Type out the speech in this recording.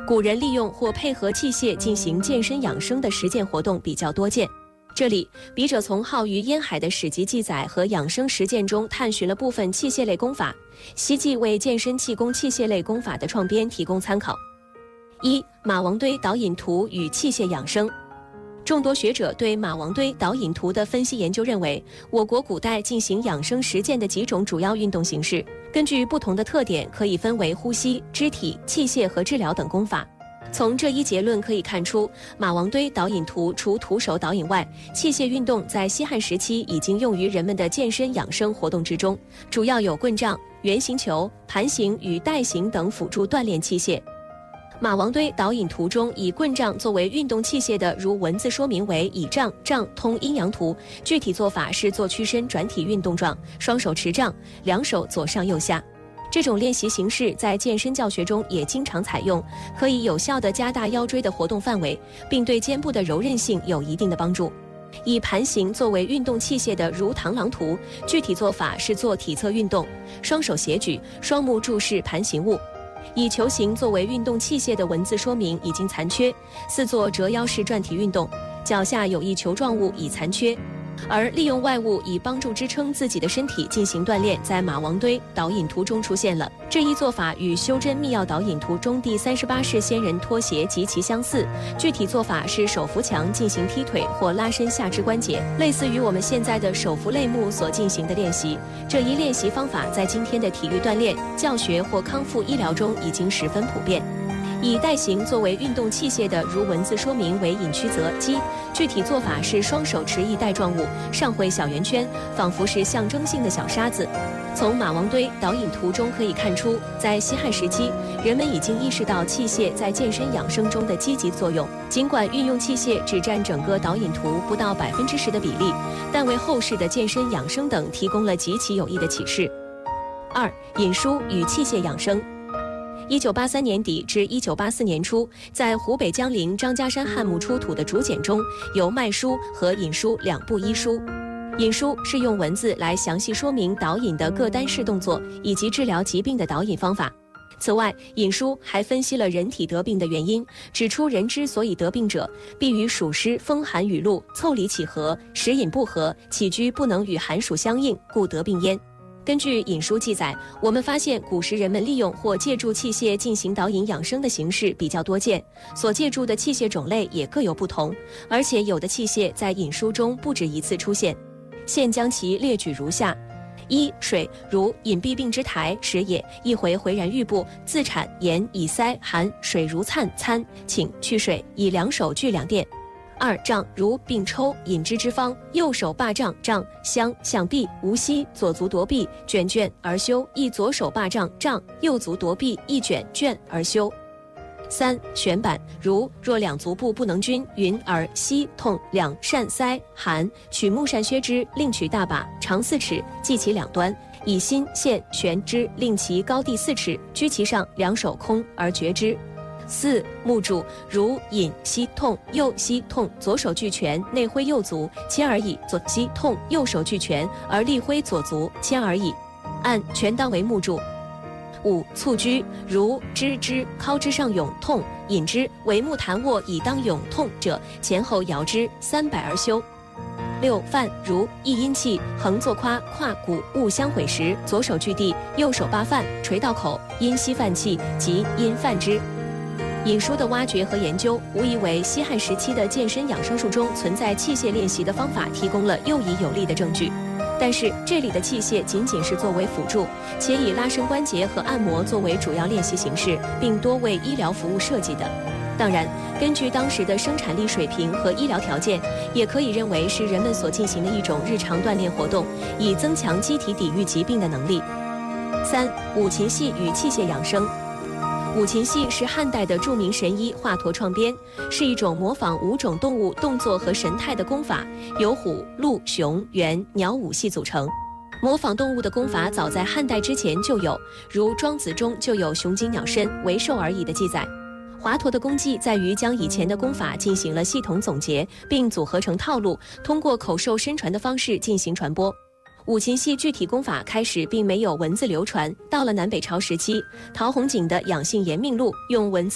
古人利用或配合器械进行健身养生的实践活动比较多见。这里，笔者从浩于烟海的史籍记载和养生实践中探寻了部分器械类功法，希冀为健身气功器械类功法的创编提供参考。一、马王堆导引图与器械养生。众多学者对马王堆导引图的分析研究认为，我国古代进行养生实践的几种主要运动形式，根据不同的特点，可以分为呼吸、肢体、器械和治疗等功法。从这一结论可以看出，马王堆导引图除徒手导引外，器械运动在西汉时期已经用于人们的健身养生活动之中，主要有棍杖、圆形球、盘形与带形等辅助锻炼器械。马王堆导引图中以棍杖作为运动器械的，如文字说明为以杖通阴阳图，具体做法是做屈伸转体运动状，双手持杖，两手左上右下。这种练习形式在健身教学中也经常采用，可以有效地加大腰椎的活动范围，并对肩部的柔韧性有一定的帮助。以盘形作为运动器械的，如螳螂图，具体做法是做体侧运动，双手斜举，双目注视盘形物。以球形作为运动器械的文字说明已经残缺，似做折腰式转体运动，脚下有一球状物已残缺。而利用外物以帮助支撑自己的身体进行锻炼，在马王堆导引图中出现了。这一做法与修真密要导引图中第38式仙人脱鞋极其相似，具体做法是手扶墙进行踢腿或拉伸下肢关节，类似于我们现在的手扶类目所进行的练习。这一练习方法在今天的体育锻炼、教学或康复医疗中已经十分普遍。以带形作为运动器械的，如文字说明为引曲泽击，具体做法是双手持一带状物，上绘小圆圈，仿佛是象征性的小沙子。从马王堆导引图中可以看出，在西汉时期，人们已经意识到器械在健身养生中的积极作用。尽管运用器械只占整个导引图不到10%的比例，但为后世的健身养生等提供了极其有益的启示。二、引书与器械养生。1983年底至1984年初，在湖北江陵张家山汉墓出土的竹简中，有脉书和引书两部医书。引书是用文字来详细说明导引的各单式动作以及治疗疾病的导引方法。此外，引书还分析了人体得病的原因，指出人之所以得病者，必与暑湿、风寒雨露、腠理起合、食饮不和、起居不能与寒暑相应，故得病焉。根据引书记载，我们发现古时人们利用或借助器械进行导引养生的形式比较多见，所借助的器械种类也各有不同，而且有的器械在引书中不止一次出现。现将其列举如下：一、水，如隐蔽病之台，时也，一回回然欲部，自产盐以塞寒，水如灿参，请去水，以两手具两垫。二、杖，如病抽，引之之方，右手霸杖，杖相向臂，无息，左足夺臂，卷而休，亦左手霸杖，杖右足夺臂，亦卷而休。三、旋板，如若两足部不能均匀而息痛两扇塞寒，取木扇削之，另取大把，长4尺，系其两端，以心线旋之，令其高第4尺，居其上，两手空而绝之。四、木柱，如引膝痛，右膝痛，左手具拳，内挥右足，牵而已；左膝痛，右手具拳，而力挥左足，牵而已。按拳当为木柱。五、蹴鞠，如支之，靠之上涌痛，引之，为木弹握以当涌痛者，前后摇之300而休。六、犯，如一阴气，横坐胯骨勿相毁时，左手具地，右手扒饭，垂到口，因吸犯气，即因犯之。引书的挖掘和研究，无疑为西汉时期的健身养生术中存在器械练习的方法提供了又一有力的证据。但是这里的器械仅仅是作为辅助，且以拉伸关节和按摩作为主要练习形式，并多为医疗服务设计的。当然，根据当时的生产力水平和医疗条件，也可以认为是人们所进行的一种日常锻炼活动，以增强机体抵御疾病的能力。三、五禽戏与器械养生。五禽戏是汉代的著名神医华佗创编，是一种模仿5种动物动作和神态的功法，由虎、鹿、熊、猿、鸟5系组成。模仿动物的功法早在汉代之前就有，如《庄子》中就有雄鸡鸟身为兽而已的记载。华佗的功绩在于将以前的功法进行了系统总结，并组合成套路，通过口授身传的方式进行传播。五禽戏具体功法开始并没有文字流传，到了南北朝时期，陶弘景的《养性延命录》用文字